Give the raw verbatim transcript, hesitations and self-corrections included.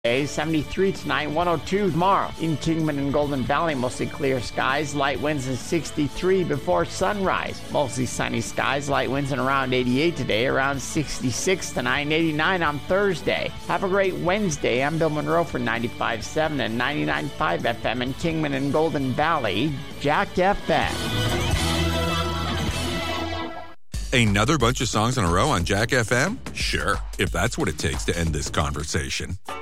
seventy-three tonight, one oh two tomorrow. In Kingman and Golden Valley, mostly clear skies, light winds at sixty-three before sunrise. Mostly sunny skies, light winds and around eighty-eight today, around sixty-six tonight, and eighty-nine on Thursday. Have a great Wednesday. I'm Bill Monroe for ninety-five point seven and ninety-nine point five F M in Kingman and Golden Valley, Jack F M. Another bunch of songs in a row on Jack F M? Sure, if that's what it takes to end this conversation.